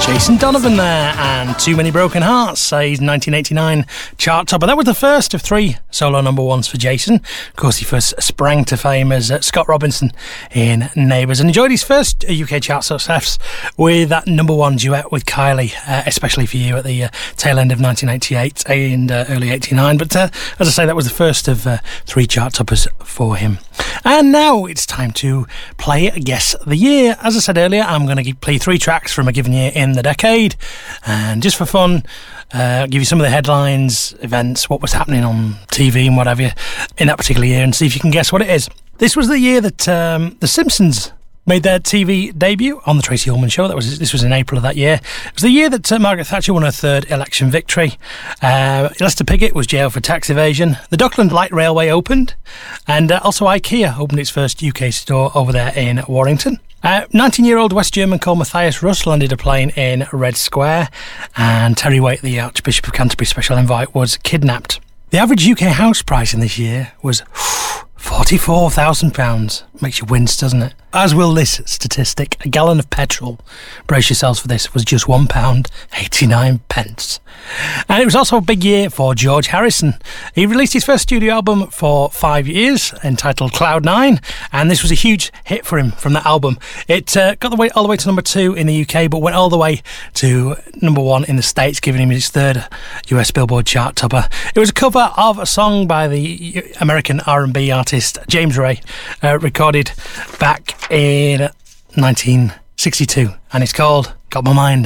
Jason Donovan there, and Too Many Broken Hearts, his 1989 chart topper. That was the first of 3 solo number ones for Jason. Of course, he first sprang to fame as Scott Robinson in Neighbours, and enjoyed his first UK chart success with that number 1 duet with Kylie, Especially For You, at the tail end of 1988 and early 89. But as I say, that was the first of 3 chart toppers for him. And now it's time to play Guess the Year. As I said earlier, I'm going to play 3 tracks from a given year in the decade, and just for fun, give you some of the headlines, events, what was happening on TV and whatever in that particular year, and see if you can guess what it is. This was the year that The Simpsons made their TV debut on the Tracy Ullman Show. This was in April of that year. It was the year that Margaret Thatcher won her 3rd election victory. Lester Piggott was jailed for tax evasion. The Dockland Light Railway opened, and also IKEA opened its first UK store over there in Warrington. 19-year-old West German called Matthias Russ landed a plane in Red Square, and Terry Waite, the Archbishop of Canterbury Special Envoy, was kidnapped. The average UK house price in this year was £44,000. Makes you wince, doesn't it? As will this statistic. A gallon of petrol, brace yourselves for this, was just £1.89. And it was also a big year for George Harrison. He released his first studio album for 5 years, entitled Cloud 9, and this was a huge hit for him from that album. It got all the way to number 2 in the UK, but went all the way to number 1 in the States, giving him his 3rd US Billboard chart topper. It was a cover of a song by the American R&B artist James Ray, recorded back in 1962, and it's called Got My Mind.